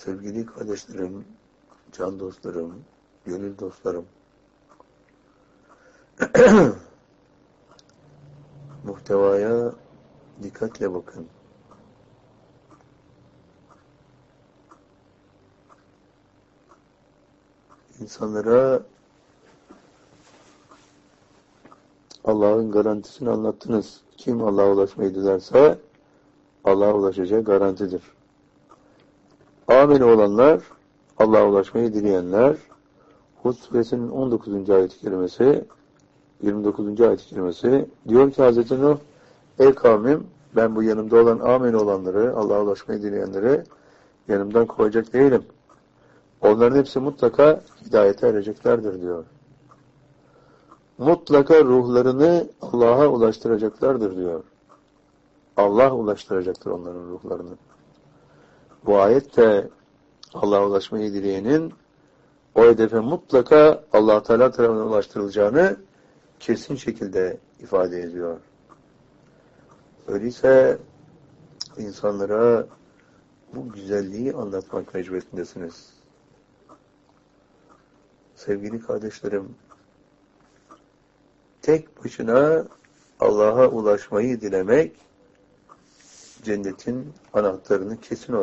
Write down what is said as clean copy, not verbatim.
Sevgili kardeşlerim, can dostlarım, gönül dostlarım, muhtevaya dikkatle bakın. İnsanlara Allah'ın garantisini anlattınız. Kim Allah'a ulaşmayı dilerse Allah'a ulaşacağı garantidir. Ameli olanlar, Allah'a ulaşmayı dileyenler, Hud suresinin 19. ayet-i kerimesi, 29. ayet-i kerimesi diyor ki Hz. Nuh, ey kavmim, ben bu yanımda olan ameli olanları, Allah'a ulaşmayı dileyenleri yanımdan koyacak değilim. Onların hepsi mutlaka hidayete ereceklerdir diyor. Mutlaka ruhlarını Allah'a ulaştıracaklardır diyor. Allah ulaştıracaktır onların ruhlarını. Bu ayette Allah'a ulaşmayı dileyenin o hedefe mutlaka Allah Teala tarafından ulaştırılacağını kesin şekilde ifade ediyor. Öyleyse insanlara bu güzelliği anlatmak mecburiyetindesiniz. Sevgili kardeşlerim, tek başına Allah'a ulaşmayı dilemek cennetin anahtarını kesin olarak